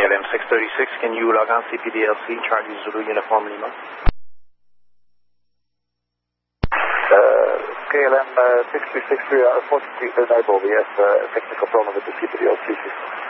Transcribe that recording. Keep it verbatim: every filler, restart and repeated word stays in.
L M six thirty-six, can you log on C P D L C, Charlie Zulu Uniform Lima? Uh, K L M uh, six three six, we are unfortunately unable. We have uh, a technical problem with the C P D L C system.